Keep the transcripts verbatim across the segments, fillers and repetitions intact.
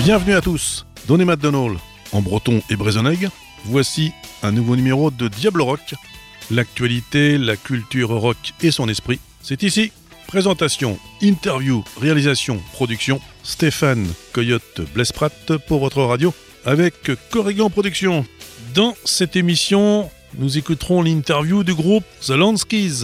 Bienvenue à tous, Donné McDonald en breton et brézonègue. Voici un nouveau numéro de Diablo Rock. L'actualité, la culture rock et son esprit, c'est ici. Présentation, interview, réalisation, production, Stéphane Coyote Blesprat pour votre radio avec Corrigan Productions. Dans cette émission, nous écouterons l'interview du groupe The Lanskeys.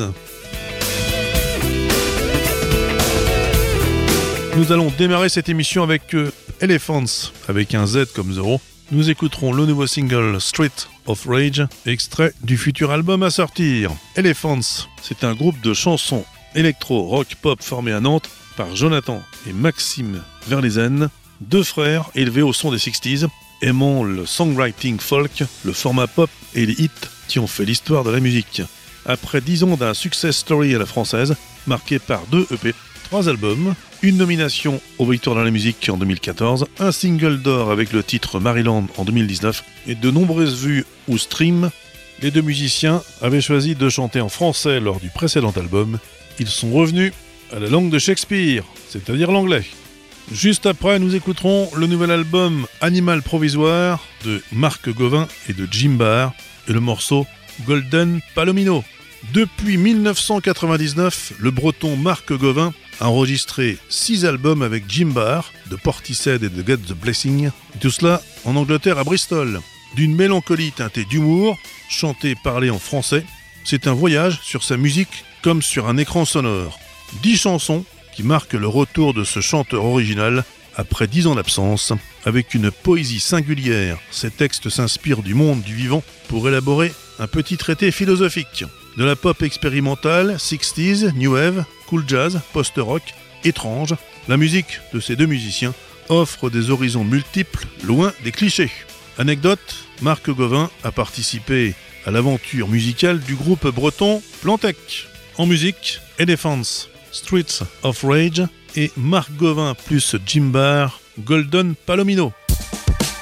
Nous allons démarrer cette émission avec euh, Elephants, avec un Z comme zéro. Nous écouterons le nouveau single Street of Rage, extrait du futur album à sortir. Elephants, c'est un groupe de chansons électro-rock-pop formé à Nantes par Jonathan et Maxime Verlezen, deux frères élevés au son des sixties, aimant le songwriting folk, le format pop et les hits qui ont fait l'histoire de la musique. Après dix ans d'un success story à la française, marqué par deux E P, trois albums, une nomination aux Victoires de la musique en deux mille quatorze, un single d'or avec le titre Maryland en deux mille dix-neuf et de nombreuses vues ou streams, les deux musiciens avaient choisi de chanter en français lors du précédent album. Ils sont revenus à la langue de Shakespeare, c'est-à-dire l'anglais. Juste après, nous écouterons le nouvel album Animal Provisoire de Marc Gauvin et de Jim Barr et le morceau Golden Palomino. Depuis dix-neuf cent quatre-vingt-dix-neuf, le breton Marc Gauvin a enregistré six albums avec Jim Barr, de Portishead et de Get the Blessing, et tout cela en Angleterre à Bristol. D'une mélancolie teintée d'humour, chantée et parlée en français, c'est un voyage sur sa musique comme sur un écran sonore. Dix chansons qui marquent le retour de ce chanteur original après dix ans d'absence. Avec une poésie singulière, ces textes s'inspirent du monde du vivant pour élaborer un petit traité philosophique. De la pop expérimentale, sixties, new wave, cool jazz, post-rock, étrange, la musique de ces deux musiciens offre des horizons multiples, loin des clichés. Anecdote, Marc Gauvin a participé à l'aventure musicale du groupe breton Plantec. En musique, Elephants, Streets of Rage et Marc Gauvin plus Jim Barr, Golden Palomino.